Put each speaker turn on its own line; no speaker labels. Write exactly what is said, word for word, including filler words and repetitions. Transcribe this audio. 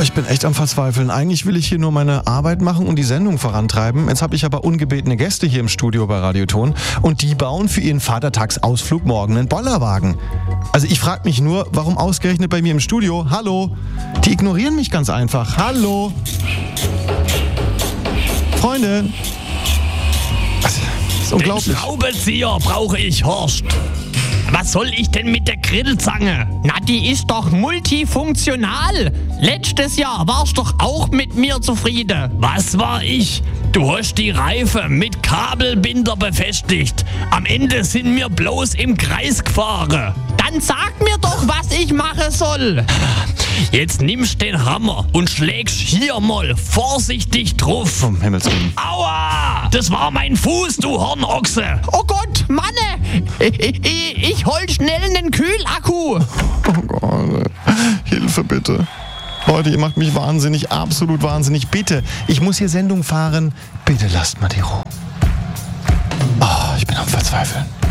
ich bin echt am Verzweifeln. Eigentlich will ich hier nur meine Arbeit machen und die Sendung vorantreiben. Jetzt habe ich aber ungebetene Gäste hier im Studio bei Radioton und die bauen für ihren Vatertagsausflug morgen einen Bollerwagen. Also ich frage mich nur, warum ausgerechnet bei mir im Studio? Hallo? Die ignorieren mich ganz einfach. Hallo? Freunde? Das ist unglaublich.
Den Schraubenzieher brauche ich, Horst. Was soll ich denn mit der Grillzange?
Na, die ist doch multifunktional. Letztes Jahr warst doch auch mit mir zufrieden.
Was war ich? Du hast die Reife mit Kabelbinder befestigt. Am Ende sind wir bloß im Kreis gefahren.
Dann sag mir doch, was ich machen soll.
Jetzt nimmst den Hammer und schlägst hier mal vorsichtig drauf.
Um Himmels Willen.
Aua! Das war mein Fuß, du Hornochse.
Oh Gott, Manne! Ich, ich, ich hol schnell einen Kühlakku.
Oh Gott, Hilfe bitte. Leute, ihr macht mich wahnsinnig, absolut wahnsinnig. Bitte, ich muss hier Sendung fahren. Bitte lasst mal die Ruhe. Oh, ich bin am Verzweifeln.